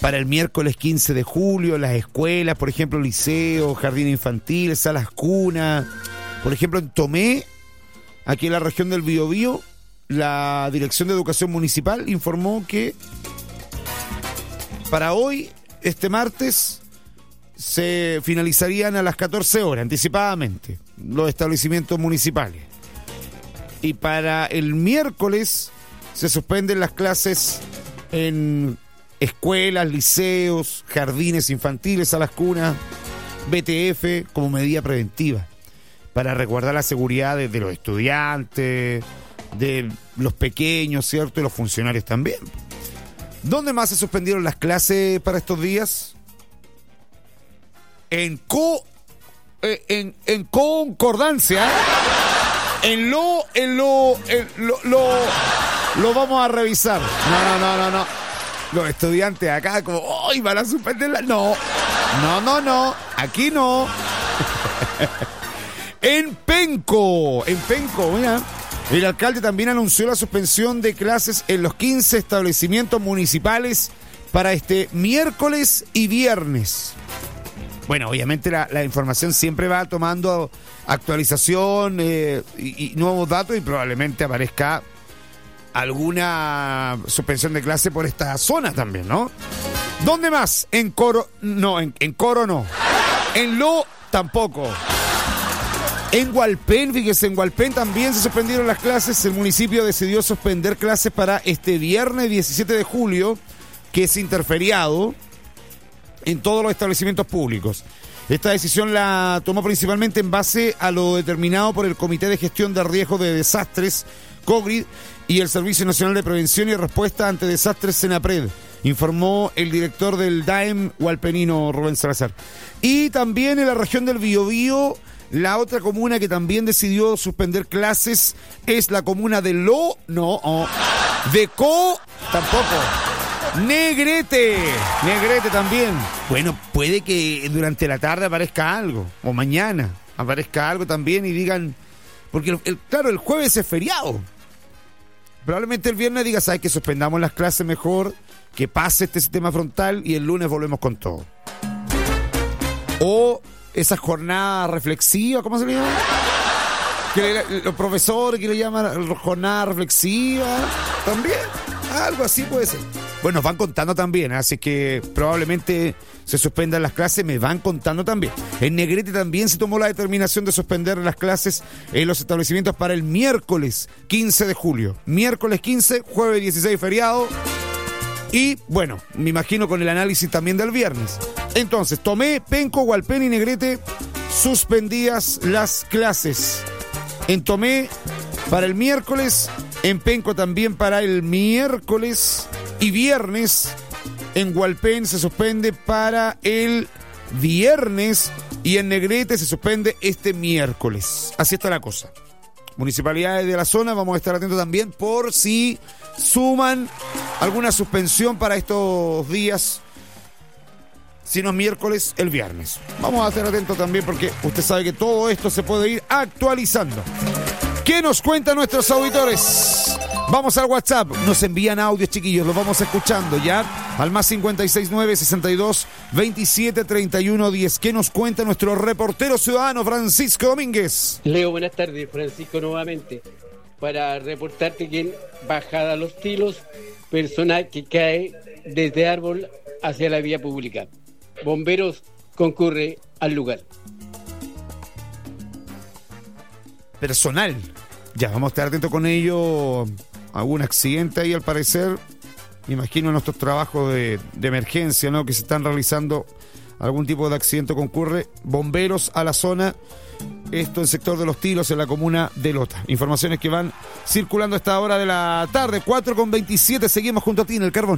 para el miércoles 15 de julio, las escuelas, por ejemplo, liceos, jardines infantiles, salas cunas. Por ejemplo, en Tomé, aquí en la región del Biobío, la Dirección de Educación Municipal informó que para hoy, este martes, se finalizarían a las 14 horas, anticipadamente, los establecimientos municipales. Y para el miércoles se suspenden las clases en escuelas, liceos, jardines infantiles, salas cunas, BTF, como medida preventiva, para resguardar la seguridad de los estudiantes, de los pequeños, ¿cierto? Y los funcionarios también. ¿Dónde más se suspendieron las clases para estos días? En concordancia. Lo vamos a revisar. No. Los estudiantes acá como, ¡ay, van a suspenderla! No. Aquí no. En Penco, mira. El alcalde también anunció la suspensión de clases en los 15 establecimientos municipales para este miércoles y viernes. Bueno, obviamente la información siempre va tomando actualización y nuevos datos, y probablemente aparezca alguna suspensión de clase por esta zona también, ¿no? ¿Dónde más? En Coro no. En Lo tampoco. En Hualpén, fíjese, en Hualpén también se suspendieron las clases. El municipio decidió suspender clases para este viernes 17 de julio, que es interferiado en todos los establecimientos públicos. Esta decisión la tomó principalmente en base a lo determinado por el Comité de Gestión de Riesgos de Desastres, COGRID, y el Servicio Nacional de Prevención y Respuesta ante Desastres, SENAPRED, informó el director del DAEM hualpenino, Rubén Salazar. Y también en la región del Biobío, la otra comuna que también decidió suspender clases es la comuna de tampoco. Negrete también. Bueno, puede que durante la tarde aparezca algo, o mañana aparezca algo también y digan, porque claro, el jueves es feriado. Probablemente el viernes diga, ¿sabes que suspendamos las clases mejor, que pase este sistema frontal y el lunes volvemos con todo? O esa jornada reflexiva, ¿cómo se le llama? Los profesores que le llaman jornada reflexiva, también, algo así puede ser. Bueno, nos van contando también, así que probablemente se suspendan las clases, me van contando también. En Negrete también se tomó la determinación de suspender las clases en los establecimientos para el miércoles 15 de julio. Miércoles 15, jueves 16 feriado. Y bueno, me imagino con el análisis también del viernes. Entonces, Tomé, Penco, Hualpén y Negrete suspendidas las clases. En Tomé para el miércoles, en Penco también para el miércoles y viernes. En Hualpén se suspende para el viernes y en Negrete se suspende este miércoles. Así está la cosa. Municipalidades de la zona, vamos a estar atentos también por si suman alguna suspensión para estos días. Si no es miércoles, el viernes. Vamos a estar atentos también porque usted sabe que todo esto se puede ir actualizando. ¿Qué nos cuentan nuestros auditores? Vamos al WhatsApp, nos envían audios, chiquillos, los vamos escuchando ya al más 569-62-27-31-10. ¿Qué nos cuenta nuestro reportero ciudadano Francisco Domínguez? Leo, buenas tardes, Francisco, nuevamente, para reportarte que en Bajada Los Tilos, personal que cae desde árbol hacia la vía pública. Bomberos concurre al lugar. Personal. Ya, vamos a estar atentos con ello. Algún accidente ahí, al parecer. Me imagino en nuestros trabajos de emergencia, ¿no? Que se están realizando, algún tipo de accidente concurre. Bomberos a la zona. Esto en el sector de Los Tilos, en la comuna de Lota. Informaciones que van circulando a esta hora de la tarde, 4:27. Seguimos junto a ti en el Carbón.